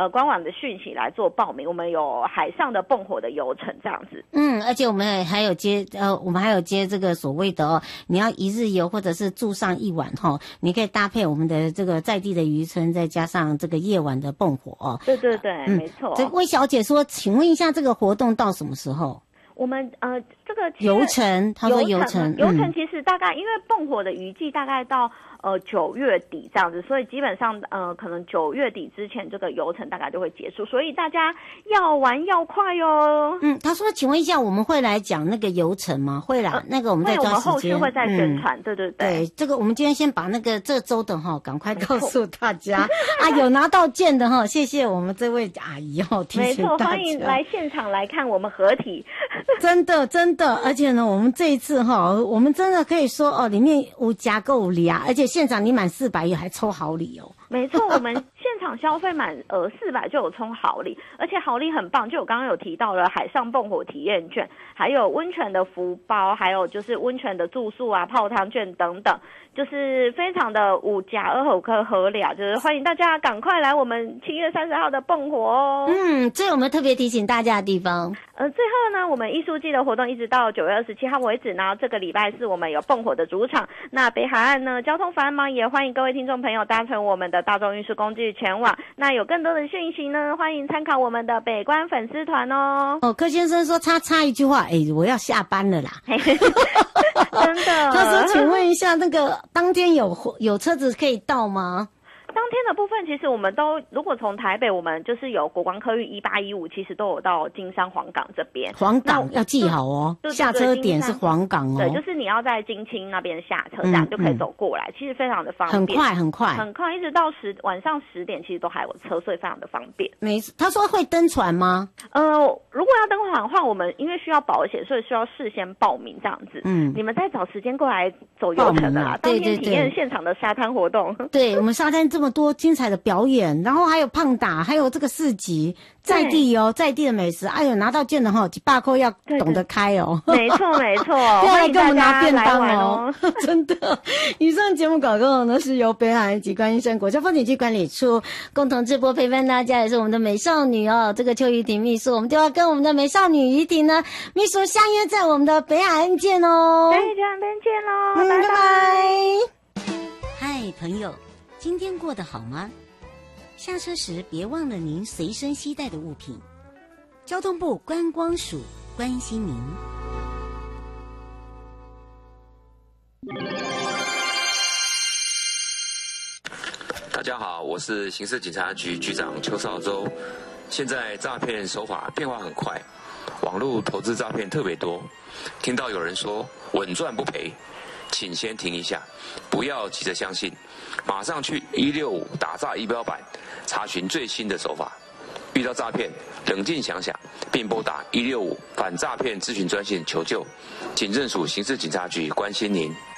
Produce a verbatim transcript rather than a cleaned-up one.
呃官网的讯息来做报名。我们有海上的蹦火的游程这样子。 嗯，而且我们还有接呃，我们还有接这个所谓的哦，你要一日游或者是住上一晚哈、哦，你可以搭配我们的这个在地的渔村，再加上这个夜晚的蹦火哦。 对对对，嗯、没错。 这魏小姐说，请问一下，这个活动到什么时候？ 我们呃，这个游程，他说游程， 游程其实大概、嗯、因为蹦火的渔季大概到呃九月底这样子，所以基本上呃可能九月底之前这个游程大概就会结束，所以大家要玩要快哦。 嗯，他说，请问一下，我们会来讲那个游程吗？会啦，呃、那个我们再抓时间， 我们后续会再宣传、嗯，对对对。 对，这个我们今天先把那个这周的哈，赶快告诉大家啊，有拿到件的哈，谢谢我们这位阿姨哦，提醒大家。 没错，欢迎来现场来看我们合体。 真的真的，而且呢，我们这一次哈，我们真的可以说哦，里面无加购礼啊，而且现场你满四百元还抽好礼哦。 没错，我们现场消费满呃四百就有冲好礼，而且好礼很棒，就我刚刚有提到了海上蹦火体验券，还有温泉的福包，还有就是温泉的住宿啊、泡汤券等等，就是非常的五加二好可合理啊，就是欢迎大家赶快来我们七月三十号的蹦火哦。 嗯，这有没有特别提醒大家的地方？ 呃，最后呢，我们艺术季的活动一直到九月二十七号为止呢，这个礼拜四我们有蹦火的主场。那北海岸呢，交通繁忙，也欢迎各位听众朋友搭乘我们的大众运输工具前往。那有更多的讯息呢，欢迎参考我们的北关粉丝团哦。 哦，柯先生说插插一句话，哎，我要下班了啦。 真的。 他说，请问一下，那个当天有有车子可以到吗？ 当天的部分，其实我们都如果从台北，我们就是有国光客运一八一五，其实都有到金山黄港这边。 黄港要记好哦，下车点是黄港哦。 对，就是你要在金青那边下车，这样就可以走过来，嗯嗯、其实非常的方便， 很快很快很快，一直到十晚上十点，其实都还有车，所以非常的方便。 没事，他说会登船吗？ 呃，如果要登船的话，我们因为需要保险，所以需要事先报名这样子。嗯，你们再找时间过来走游程的啦，当天体验现场的沙滩活动。 对，我们沙滩这么多精彩的表演，然后还有胖打，还有这个市集，在地哦，在地的美食，哎呦，拿到件的哈，几百块要懂得开哦。 没错没错， 欢迎给我们拿便当哦， 真的。以上节目广告呢是由北海岸及观音山国家风景区管理处共同直播陪伴大家，也是我们的美少女哦，这个邱怡婷秘书，我们就要跟我们的美少女怡婷呢秘书相约在我们的北海岸见哦。 北海岸见喽， 嗯，拜拜。 嗨，朋友，今天过得好吗？下车时别忘了您随身携带的物品。交通部观光署关心您。 大家好，我是刑事警察局局长邱少洲。现在诈骗手法变化很快，网络投资诈骗特别多。听到有人说稳赚不赔，请先停一下，不要急着相信，马上去一六五打诈仪表板查询最新的手法。遇到诈骗，冷静想想，并拨打一六五反诈骗咨询专线求救。警政署刑事警察局关心您。